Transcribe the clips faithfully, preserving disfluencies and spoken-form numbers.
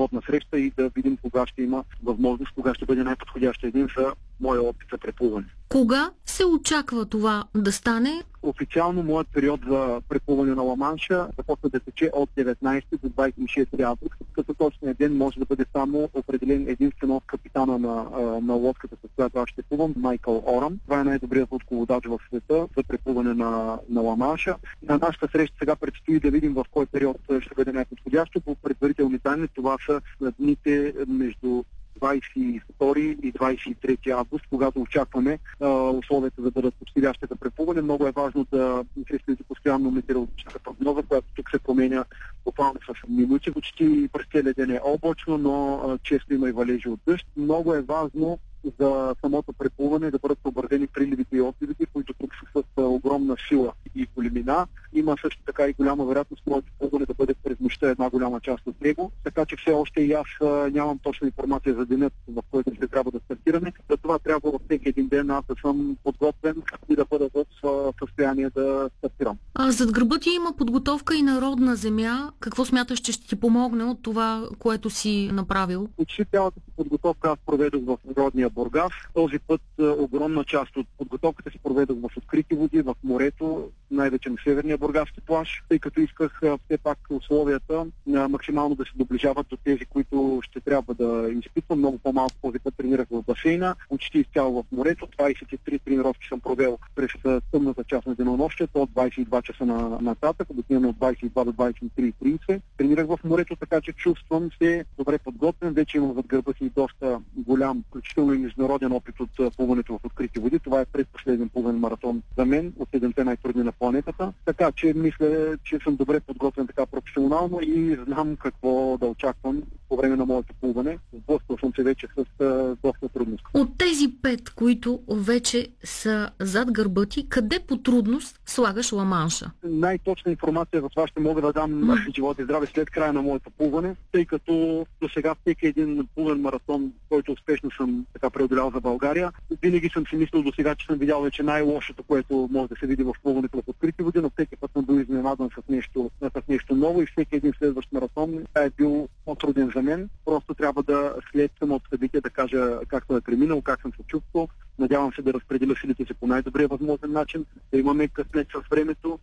работна среща и да видим кога ще има възможност, кога ще бъде най-подходящия ден за моя опит за преплуване. Кога се очаква това да стане? Официално моят период за преплуване на Ла-Манша започва да тече от деветнайсети до двайсет и шести август, като точният ден може да бъде само определен единствено от капитана на, на лодката, с която аз ще плувам, Майкъл Орам. Това е най-добрият лодководач в света за преплуване на, на Ла-Манша. На нашата среща сега предстои да видим в кой период ще бъде най-подходящо. По предварителни данни това са дните между двайсет и втори и двайсет и трети август, когато очакваме а, условията да бъдат подходящи за преплуване. Много е важно да изследвате постоянно метеорологичната прогноза, която тук се променя буквално с минути. Почти през целия ден е облачно, но а, често има и валежи от дъжд. Много е важно за самото преплуване да бъдат съобразени приливите и отливите, които тук са с огромна сила и големина. Има също така и голяма вероятност моето преплуване да бъде през нощта една голяма част от него. Така че все още и аз нямам точна информация за денят, в който ще трябва да стартираме. Затова трябва във всеки един ден аз да съм подготвен и да бъда в състояние да стартирам. А зад гърба ти има подготовка и на родна земя. Какво смяташ, че ще ти помогне от това, което си направил? Почти цялата си подготовка аз проведох в родния Бургас. Този път огромна част от подготовката си проведох в открити води, в морето, най-вече на северния бургаски плаж, тъй като исках все пак условията максимално да се доближават до тези, които ще трябва да изпитвам. Много по-малко този път тренирах в басейна, почти изцяло в морето. двайсет и три тренировки съм провел през тъмната част на денонощието, от двайсет и два часа на нататък, обикновено от двайсет и два до двайсет и три и трийсет. Тренирах в морето, така че чувствам се добре подготвен. Вече имам зад гърба си доста голям, включително и международен опит от плуването в открити води. Това е предпоследен плувен маратон за мен от седемте най-трудни на планетата. Така че мисля, че съм добре подготвен така професионално и знам какво да очаквам по време на моето плуване. Сблъсквал съм се вече с uh, доста трудност. От тези пет, които вече са зад гърба ти, къде по трудност слагаш Ла-Манша? Най-точна информация за това ще мога да дам mm. живот и здраве след края на моето плуване, тъй като до сега всеки един плувен маратон, който успешно съм така преодолял за България, винаги съм си мислил до сега, че съм видял вече най-лошото, което може да се види в плуването в открити води, но всеки път съм бил изненадан с нещо, с нещо ново и всеки един следващ маратон е бил по-труден за мен. Просто трябва да следвам от събития, да кажа как съм е преминал, как съм се чувствал. Надявам се да разпределя силите си по най-добрия възможен начин, да имаме късмет с времето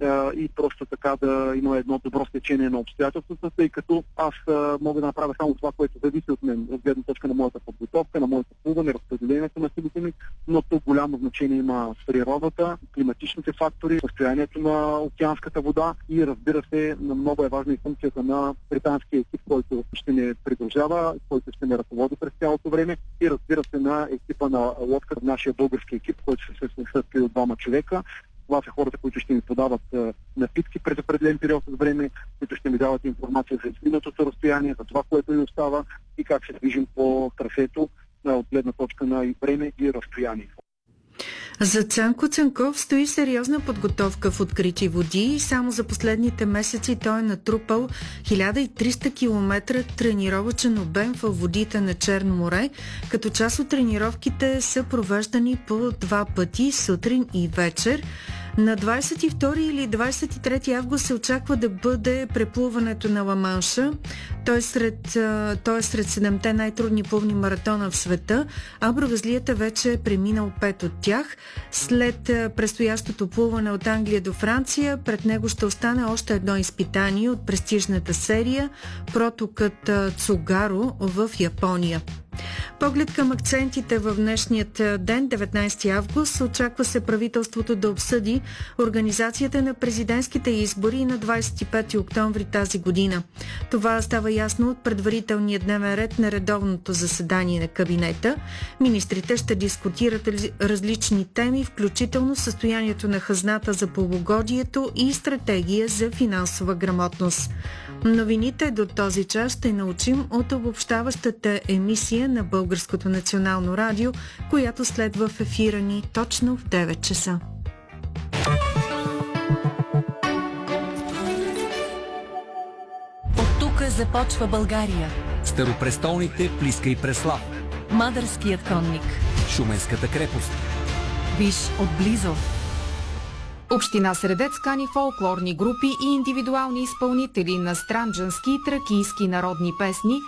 и просто така да има едно добро стечение на обстоятелствата, тъй като аз а, мога да направя само това, което зависи от мен, от гледна точка на моята подготовка, на моето плуване, разпределението на силите ми, но тук голямо значение има природата, климатичните фактори, състоянието на океанската вода и разбира се, много е важна и функцията на британския екип, който ще не придружава, който ще не ръководи през цялото време и разбира се на екипа на лодката, нашия български екип, който ще се състои от двама човека. Това са хората, които ще ми подават е, напитки през определен период от време, които ще ми дават информация за изминатото разстояние, за това, което ни остава и как се движим по трасето е, от гледна точка на и време и разстояние. За Цанко Цанков стои сериозна подготовка в открити води и само за последните месеци той е натрупал хиляда и триста километра тренировъчен обем в водите на Черно море, като част от тренировките са провеждани по два пъти, сутрин и вечер. На двайсет и втори или двайсет и трети август се очаква да бъде преплуването на Ла-Манша. Той е сред, той е сред седемте най-трудни плувни маратона в света, а бравазлията вече е преминал пет от тях. След предстоящото плуване от Англия до Франция, пред него ще остане още едно изпитание от престижната серия протокът Цугаро в Япония. Поглед към акцентите в днешният ден, деветнайсети август, очаква се правителството да обсъди организацията на президентските избори на двайсет и пети октомври тази година. Това става ясно от предварителния дневен ред на редовното заседание на кабинета. Министрите ще дискутират различни теми, включително състоянието на хазната за полугодието и стратегия за финансова грамотност. Новините до този час ще научим от обобщаващата емисия на Българското национално радио, която следва в ефира ни точно в девет часа. От тук започва България. Старопрестолните Плиска и Преслав. Мадърският конник. Шуменската крепост. Виж отблизо. Община Средец кани фолклорни групи и индивидуални изпълнители на странджански и тракийски народни песни